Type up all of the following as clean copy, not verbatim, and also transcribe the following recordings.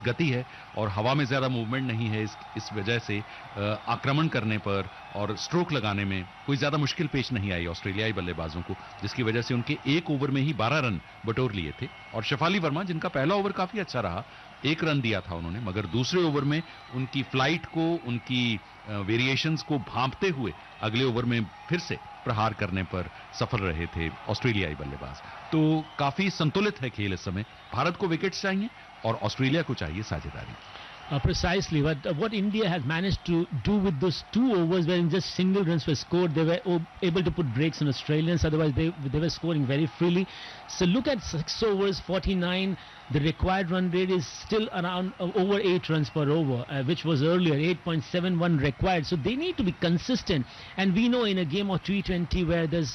गति है और हवा में ज्यादा मूवमेंट नहीं है, इस वजह से आक्रमण करने पर और स्ट्रोक लगाने में कोई ज्यादा मुश्किल पेश नहीं आई ऑस्ट्रेलियाई बल्लेबाजों को, जिसकी वजह से उनके एक ओवर में ही 12 रन बटोर लिए थे। और शेफाली वर्मा, जिनका पहला ओवर काफी अच्छा रहा, 1 रन दिया था उन्होंने, मगर दूसरे ओवर में उनकी फ्लाइट को, उनकी वेरिएशंस को भांपते हुए अगले ओवर में फिर से प्रहार करने पर सफल रहे थे ऑस्ट्रेलियाई बल्लेबाज। तो काफी संतुलित है खेल इस समय। भारत को विकेट्स चाहिए और ऑस्ट्रेलिया को चाहिए साझेदारी। Precisely. What India has managed to do with those 2 overs wherein just single runs were scored, they were able to put breaks on Australians, otherwise they were scoring very freely. So look at 6 overs, 49, the required run rate is still around over 8 runs per over, which was earlier 8.71 required. So they need to be consistent, and we know in a game of T20 where there's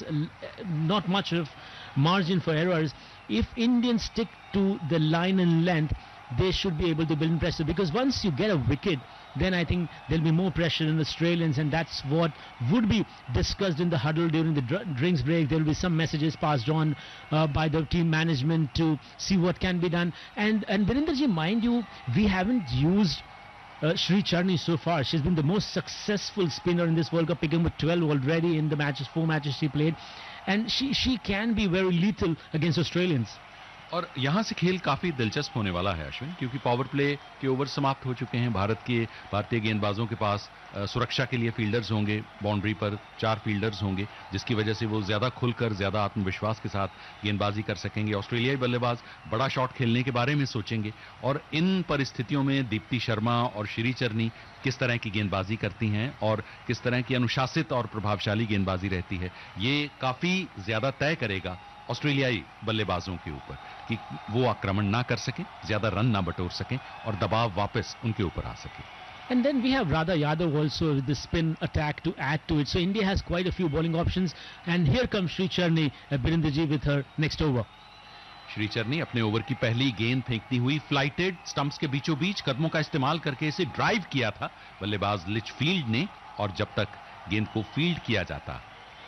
not much of margin for errors, if Indians stick to the line and length, they should be able to build pressure, because once you get a wicket, then I think there'll be more pressure in the Australians, and that's what would be discussed in the huddle during the drinks break. There will be some messages passed on by the team management to see what can be done. And Virendraji, mind you, we haven't used Sri Charni so far. She's been the most successful spinner in this World Cup, picking with 12 already in the matches, 4 matches she played, and she can be very lethal against Australians. और यहां से खेल काफी दिलचस्प होने वाला है अश्विन, क्योंकि पावर प्ले के ओवर समाप्त हो चुके हैं। भारतीय गेंदबाजों के पास सुरक्षा के लिए फील्डर्स होंगे, बाउंड्री पर 4 फील्डर्स होंगे, जिसकी वजह से वो ज्यादा खुलकर, ज्यादा आत्मविश्वास के साथ गेंदबाजी कर सकेंगे। ऑस्ट्रेलियाई बल्लेबाज बड़ा शॉट खेलने के बारे में सोचेंगे, और इन परिस्थितियों में दीप्ति शर्मा और श्री चरनी किस तरह की गेंदबाजी करती हैं और किस तरह की अनुशासित और प्रभावशाली गेंदबाजी रहती है, ये काफी ज्यादा तय करेगा ऑस्ट्रेलियाई बल्लेबाजों के ऊपर कि वो आक्रमण ना कर सके, ज्यादा रन ना बटोर सके और दबाव वापस उनके ऊपर आ सके। And then we have Radha Yadav also with the spin attack to add to it. So India has quite a few bowling options. And here comes Sri Charni, Birendraji, with her next over. Shri चरनी अपने over की पहली गेंद फेंकती हुई flighted stumps के बीचों बीच कदमों का इस्तेमाल करके इसे ड्राइव किया था बल्लेबाज लिचफील्ड ने, और जब तक गेंद को फील्ड किया जाता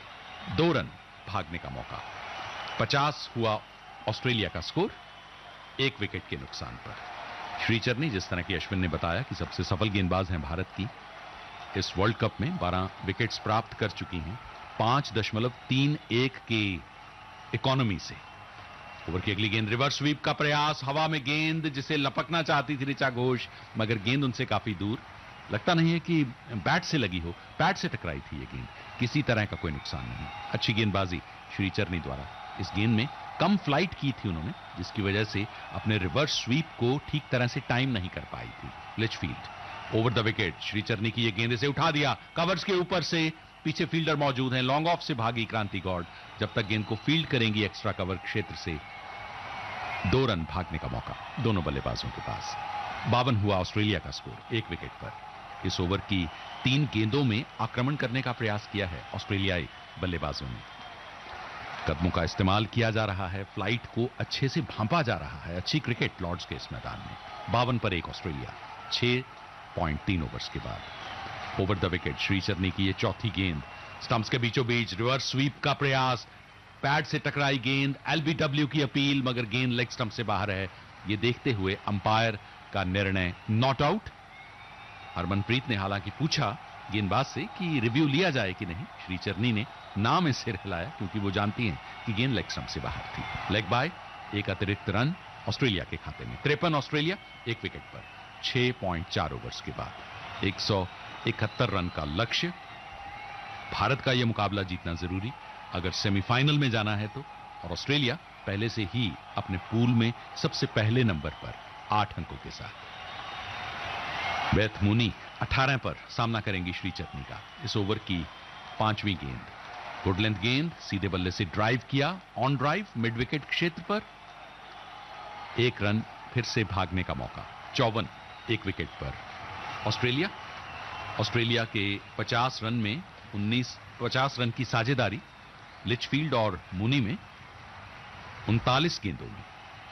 2 रन भागने का मौका। 50 हुआ ऑस्ट्रेलिया का स्कोर, 1 विकेट के नुकसान पर। श्री चरनी, जिस तरह की अश्विन ने बताया कि सबसे सफल गेंदबाज हैं भारत की, इस वर्ल्ड कप में 12 विकेट्स प्राप्त कर चुकी हैं 5.31 के इकोनॉमी से। ओवर की अगली गेंद, रिवर्स स्वीप का प्रयास, हवा में गेंद जिसे लपकना चाहती थी ऋचा घोष, मगर गेंद उनसे काफी दूर। लगता नहीं है कि बैट से लगी हो, पैड से टकराई थी ये गेंद, किसी तरह का कोई नुकसान नहीं। अच्छी गेंदबाजी श्री चरनी द्वारा। इस गेंद में कम फ्लाइट की थी उन्होंने, जिसकी वजह से अपने रिवर्स स्वीप को ठीक तरह से टाइम नहीं कर पाई थी Litchfield. Over the wicket Shri चरनी की ये गेंद से उठा दिया, कवर्स के ऊपर से, पीछे फील्डर मौजूद हैं, लॉन्ग ऑफ से भागी क्रांति गौड़। जब तक गेंद को फील्ड करेंगी एक्स्ट्रा कवर क्षेत्र से, 2 रन भागने का मौका दोनों बल्लेबाजों के पास। 52 हुआ ऑस्ट्रेलिया का स्कोर, 1 विकेट पर। इस ओवर की 3 गेंदों में आक्रमण करने का प्रयास किया है ऑस्ट्रेलियाई बल्लेबाजों ने। कदमों का इस्तेमाल किया जा रहा है, फ्लाइट को अच्छे से भांपा जा रहा है। अच्छी क्रिकेट लॉर्ड्स के इस मैदान में। 52 पर 1 ऑस्ट्रेलिया, 6.3 ओवर्स के बाद। ओवर द विकेट श्री चरनी की ये चौथी गेंद, स्टंप्स के बीचों बीच, रिवर्स स्वीप का प्रयास, पैड से टकराई गेंद, एलबीडब्ल्यू की अपील, मगर गेंद लेग स्टंप से बाहर है। ये देखते हुए अंपायर का निर्णय नॉट आउट। हरमनप्रीत ने हालांकि पूछा गेंदबाज से कि रिव्यू लिया जाए कि नहीं। श्री चरनी ने नाम में सिर हिलाया, क्योंकि वो जानती हैं कि गेंद लेग स्टंप से बाहर थी। लेग बाय, 1 अतिरिक्त रन ऑस्ट्रेलिया के खाते में। 53 ऑस्ट्रेलिया, 1 विकेट पर, 6.4 ओवर्स के बाद। 171 रन का लक्ष्य। भारत का यह मुकाबला जीतना जरूरी अगर सेमीफाइनल में जाना है तो, और ऑस्ट्रेलिया पहले से ही अपने पूल में सबसे पहले नंबर पर 8 अंकों के साथ। बेथ मूनी 18 पर सामना करेंगी श्री चरनी का। इस ओवर की 5वीं गेंद, गुड लेंथ गेंद, सीधे बल्ले से ड्राइव किया, ऑन ड्राइव मिड विकेट क्षेत्र पर, 1 रन फिर से भागने का मौका। 54, 1 विकेट पर ऑस्ट्रेलिया के 50 रन में 50 रन की साझेदारी लिचफील्ड और मूनी में 39 गेंदों में।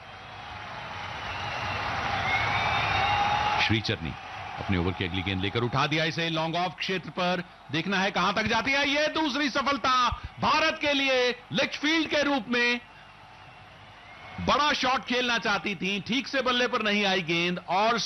श्री चरनी अपने ओवर की अगली गेंद लेकर उठा दिया इसे लॉन्ग ऑफ क्षेत्र पर। देखना है कहां तक जाती है। यह दूसरी सफलता भारत के लिए लिचफील्ड के रूप में। बड़ा शॉट खेलना चाहती थी, ठीक से बल्ले पर नहीं आई गेंद और